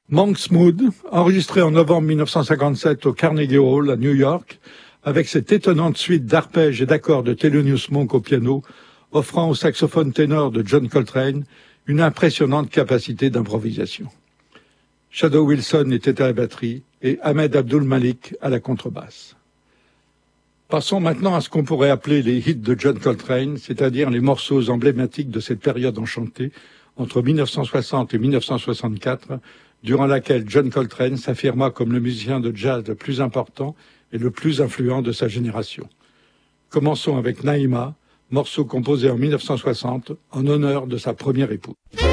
Monk's Mood, enregistré en novembre 1957 au Carnegie Hall à New York, avec cette étonnante suite d'arpèges et d'accords de Thelonious Monk au piano, offrant au saxophone ténor de John Coltrane une impressionnante capacité d'improvisation. Shadow Wilson était à la batterie et Ahmed Abdul Malik à la contrebasse. Passons maintenant à ce qu'on pourrait appeler les hits de John Coltrane, c'est-à-dire les morceaux emblématiques de cette période enchantée entre 1960 et 1964, durant laquelle John Coltrane s'affirma comme le musicien de jazz le plus important et le plus influent de sa génération. Commençons avec Naïma, morceau composé en 1960 en honneur de sa première épouse.